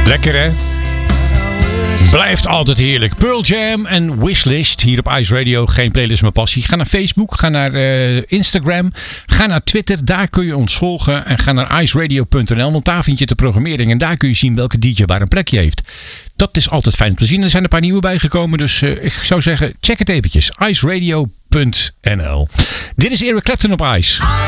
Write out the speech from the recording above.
Lekker hè? Blijft altijd heerlijk. Pearl Jam en Wishlist hier op Ice Radio. Geen playlist, maar passie. Ga naar Facebook, ga naar Instagram, ga naar Twitter. Daar kun je ons volgen. En ga naar iceradio.nl, want daar vind je de programmering. En daar kun je zien welke DJ waar een plekje heeft. Dat is altijd fijn te zien. Er zijn een paar nieuwe bijgekomen. Dus ik zou zeggen, check het eventjes. iceradio.nl. Dit is Eric Clapton op Ice.